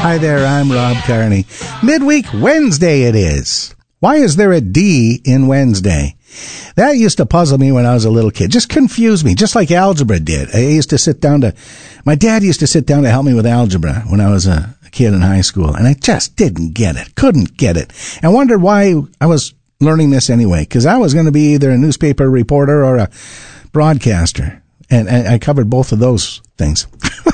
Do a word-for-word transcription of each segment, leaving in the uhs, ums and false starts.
Hi there, I'm Rob Carney. Midweek Wednesday it is. Why is there a D in Wednesday? That used to puzzle me when I was a little kid. Just confused me, just like algebra did. I used to sit down to, my dad used to sit down to help me with algebra when I was a kid in high school, and I just didn't get it, couldn't get it. I wondered why I was learning this anyway, because I was going to be either a newspaper reporter or a broadcaster, and, and I covered both of those things.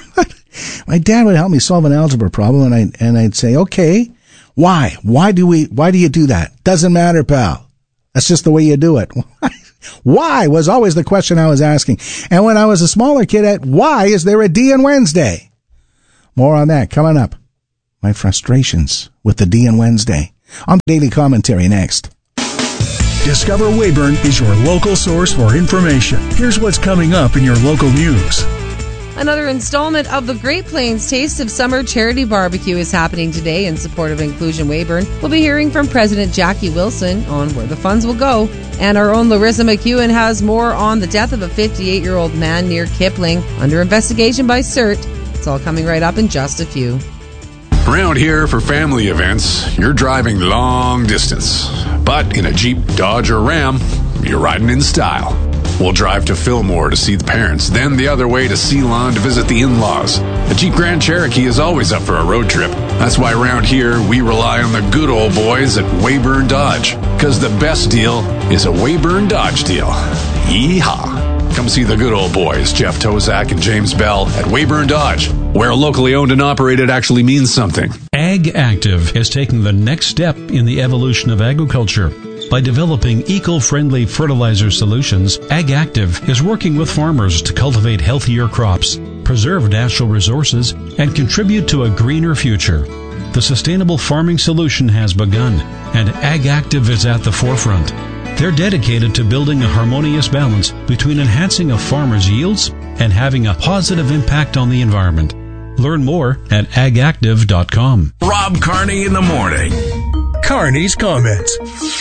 My dad would help me solve an algebra problem, and I and I'd say, "Okay, why? Why do we? Why do you do that? Doesn't matter, pal. That's just the way you do it." Why was always the question I was asking. And when I was a smaller kid, at why is there a D in Wednesday? More on that coming up. My frustrations with the D in Wednesday on Daily Commentary next. Discover Weyburn is your local source for information. Here's what's coming up in your local news. Another installment of the Great Plains Taste of Summer Charity Barbecue is happening today in support of Inclusion Weyburn. We'll be hearing from President Jackie Wilson on where the funds will go. And our own Larissa McEwen has more on the death of a fifty-eight-year-old man near Kipling under investigation by C E R T. It's all coming right up in just a few. Around here for family events, you're driving long distance. But in a Jeep, Dodge, or Ram, you're riding in style. We'll drive to Fillmore to see the parents, then the other way to Ceylon to visit the in-laws. A Jeep Grand Cherokee is always up for a road trip. That's why around here, we rely on the good old boys at Weyburn Dodge. Because the best deal is a Weyburn Dodge deal. Yeehaw! Come see the good old boys, Jeff Tozak and James Bell at Weyburn Dodge, where locally owned and operated actually means something. Ag Active is taking the next step in the evolution of agriculture. By developing eco-friendly fertilizer solutions, Ag Active is working with farmers to cultivate healthier crops, preserve natural resources, and contribute to a greener future. The sustainable farming solution has begun, and Ag Active is at the forefront. They're dedicated to building a harmonious balance between enhancing a farmer's yields and having a positive impact on the environment. Learn more at ag active dot com. Rob Carney in the morning. Carney's Comments.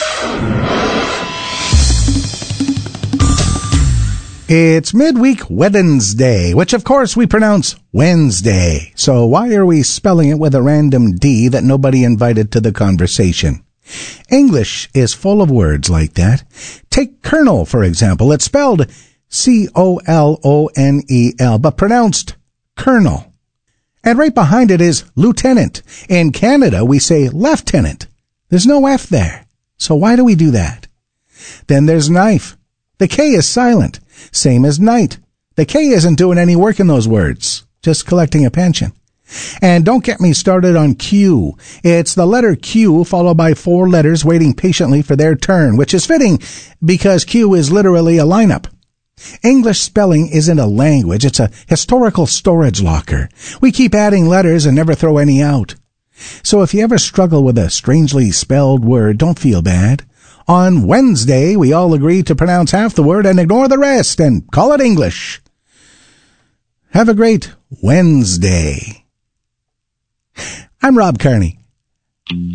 It's midweek Wednesday, which of course we pronounce Wednesday. So why are we spelling it with a random D that nobody invited to the conversation? English is full of words like that. Take colonel, for example. It's spelled C O L O N E L, but pronounced colonel. And right behind it is lieutenant. In Canada, we say lieutenant. There's no F there. So why do we do that? Then there's knife. The K is silent. Same as night. The K isn't doing any work in those words, just collecting a pension. And don't get me started on Q. It's the letter Q followed by four letters waiting patiently for their turn, which is fitting because Q is literally a lineup. English spelling isn't a language, it's a historical storage locker. We keep adding letters and never throw any out. So if you ever struggle with a strangely spelled word, don't feel bad. On Wednesday, we all agree to pronounce half the word and ignore the rest and call it English. Have a great Wednesday. I'm Rob Carney.